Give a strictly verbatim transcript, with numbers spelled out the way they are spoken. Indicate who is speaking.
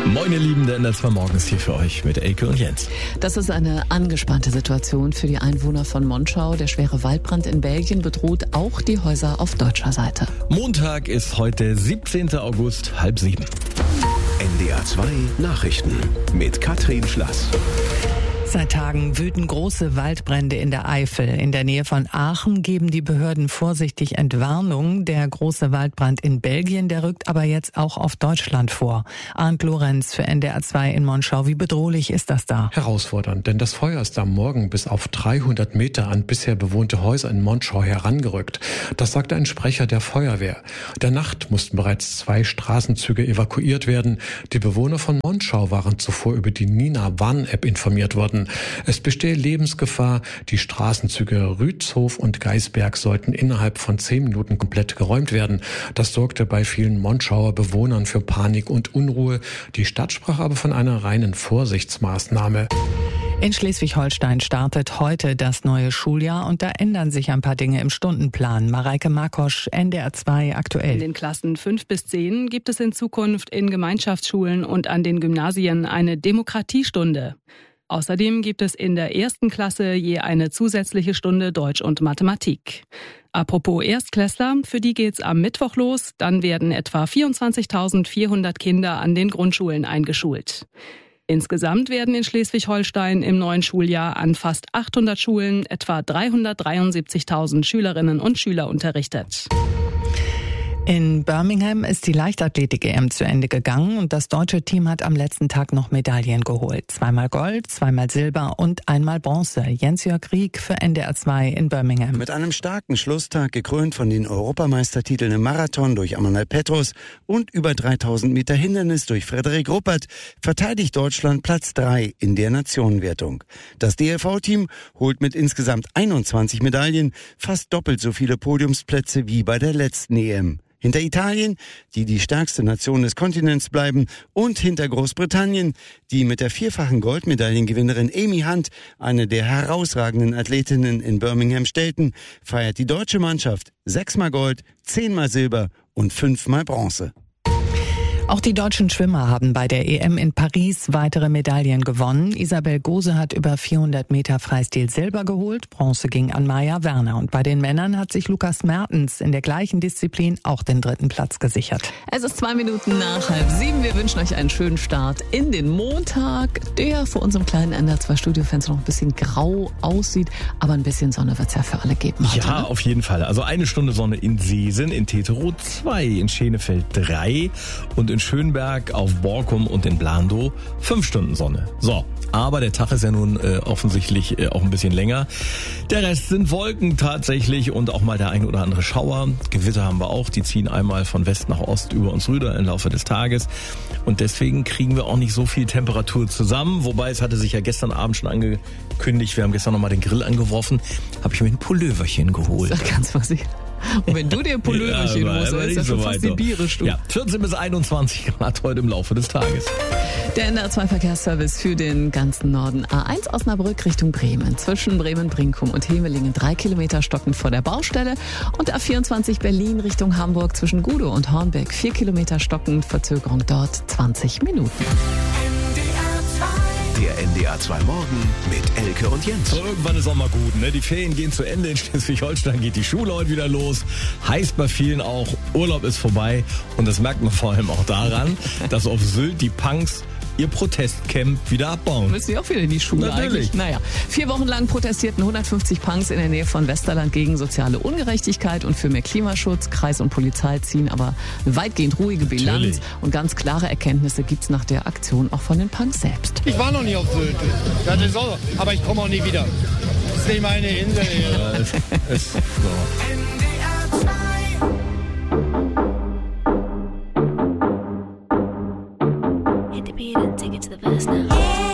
Speaker 1: Moin ihr Lieben, der N D R zwei Morgen ist hier für euch mit Elke und Jens.
Speaker 2: Das ist eine angespannte Situation für die Einwohner von Monschau. Der schwere Waldbrand in Belgien bedroht auch die Häuser auf deutscher Seite.
Speaker 1: Montag ist heute siebzehnten August, halb sieben.
Speaker 3: N D R zwei Nachrichten mit Katrin Schlass.
Speaker 4: Seit Tagen wüten große Waldbrände in der Eifel. In der Nähe von Aachen geben die Behörden vorsichtig Entwarnung. Der große Waldbrand in Belgien, der rückt aber jetzt auch auf Deutschland vor. Arndt Lorenz für N D R zwei in Monschau. Wie bedrohlich ist das da?
Speaker 5: Herausfordernd, denn das Feuer ist am Morgen bis auf dreihundert Meter an bisher bewohnte Häuser in Monschau herangerückt. Das sagte ein Sprecher der Feuerwehr. Der Nacht mussten bereits zwei Straßenzüge evakuiert werden. Die Bewohner von Monschau waren zuvor über die Nina-Warn-App informiert worden. Es bestehe Lebensgefahr. Die Straßenzüge Rützhof und Geisberg sollten innerhalb von zehn Minuten komplett geräumt werden. Das sorgte bei vielen Monschauer Bewohnern für Panik und Unruhe. Die Stadt sprach aber von einer reinen Vorsichtsmaßnahme.
Speaker 4: In Schleswig-Holstein startet heute das neue Schuljahr und da ändern sich ein paar Dinge im Stundenplan. Mareike Markosch, N D R zwei aktuell.
Speaker 6: In den Klassen fünf bis zehn gibt es in Zukunft in Gemeinschaftsschulen und an den Gymnasien eine Demokratiestunde. Außerdem gibt es in der ersten Klasse je eine zusätzliche Stunde Deutsch und Mathematik. Apropos Erstklässler, für die geht's am Mittwoch los. Dann werden etwa vierundzwanzigtausendvierhundert Kinder an den Grundschulen eingeschult. Insgesamt werden in Schleswig-Holstein im neuen Schuljahr an fast achthundert Schulen etwa dreihundertdreiundsiebzigtausend Schülerinnen und Schüler unterrichtet.
Speaker 4: In Birmingham ist die Leichtathletik-E M zu Ende gegangen und das deutsche Team hat am letzten Tag noch Medaillen geholt. Zweimal Gold, zweimal Silber und einmal Bronze. Jens-Jörg Rieck für N D R zwei in Birmingham.
Speaker 7: Mit einem starken Schlusstag, gekrönt von den Europameistertiteln im Marathon durch Amanal Petros und über dreitausend Meter Hindernis durch Frederik Ruppert, verteidigt Deutschland Platz drei in der Nationenwertung. Das D L V-Team holt mit insgesamt einundzwanzig Medaillen fast doppelt so viele Podiumsplätze wie bei der letzten E M. Hinter Italien, die die stärkste Nation des Kontinents bleiben, und hinter Großbritannien, die mit der vierfachen Goldmedaillengewinnerin Amy Hunt, eine der herausragenden Athletinnen in Birmingham, stellten, feiert die deutsche Mannschaft sechsmal Gold, zehnmal Silber und fünfmal Bronze.
Speaker 4: Auch die deutschen Schwimmer haben bei der E M in Paris weitere Medaillen gewonnen. Isabel Gose hat über vierhundert Meter Freistil Silber geholt. Bronze ging an Maja Werner. Und bei den Männern hat sich Lukas Mertens in der gleichen Disziplin auch den dritten Platz gesichert.
Speaker 2: Es ist zwei Minuten nach halb sieben. Wir wünschen euch einen schönen Start in den Montag, der vor unserem kleinen N D R zwei Studiofenster noch ein bisschen grau aussieht. Aber ein bisschen Sonne wird es ja für alle geben heute,
Speaker 1: Ja,
Speaker 2: ne?
Speaker 1: auf jeden Fall. Also eine Stunde Sonne in Seesen, in Teterow zwei, in Schenefeld drei und in Schönberg, auf Borkum und in Blandow fünf Stunden Sonne. So, aber der Tag ist ja nun äh, offensichtlich äh, auch ein bisschen länger. Der Rest sind Wolken tatsächlich und auch mal der ein oder andere Schauer. Gewitter haben wir auch, die ziehen einmal von West nach Ost über uns rüber im Laufe des Tages. Und deswegen kriegen wir auch nicht so viel Temperatur zusammen. Wobei es hatte sich ja gestern Abend schon angekündigt, wir haben gestern nochmal den Grill angeworfen, habe ich mir ein Pulloverchen geholt.
Speaker 2: Sag ganz was ich. Und wenn du dir ein Pulloverchen
Speaker 1: Ja,
Speaker 2: holst,
Speaker 1: aber
Speaker 2: dann ist
Speaker 1: nicht
Speaker 2: das schon
Speaker 1: so
Speaker 2: fast
Speaker 1: weit,
Speaker 2: sibirisch, du.
Speaker 1: Ja, vierzehn bis einundzwanzig Grad heute im Laufe des Tages.
Speaker 2: Der N D R zwei Verkehrsservice für den ganzen Norden. A eins Osnabrück Richtung Bremen. Zwischen Bremen-Brinkum und Hemelingen drei Kilometer stockend vor der Baustelle. Und A vierundzwanzig Berlin Richtung Hamburg zwischen Gudow und Hornbeck vier Kilometer stockend. Verzögerung dort zwanzig Minuten.
Speaker 3: Der N D R zwei Morgen mit Elke und Jens.
Speaker 1: So, irgendwann ist auch mal gut, ne? Die Ferien gehen zu Ende. In Schleswig-Holstein geht die Schule heute wieder los. Heißt bei vielen auch, Urlaub ist vorbei. Und das merkt man vor allem auch daran, dass auf Sylt die Punks ihr Protestcamp wieder abbauen.
Speaker 2: Müssen wir auch wieder in die Schule
Speaker 1: Natürlich.
Speaker 2: eigentlich? Naja, vier Wochen lang protestierten hundertfünfzig Punks in der Nähe von Westerland gegen soziale Ungerechtigkeit und für mehr Klimaschutz. Kreis und Polizei ziehen aber weitgehend ruhige Bilanz.
Speaker 1: Natürlich.
Speaker 2: Und ganz klare Erkenntnisse gibt's nach der Aktion auch von den Punks selbst.
Speaker 8: Ich war noch nie auf Sylt. Das ist so, aber ich komme auch nie wieder. Das ist nicht meine Insel hier.
Speaker 1: Ja, es, es, so.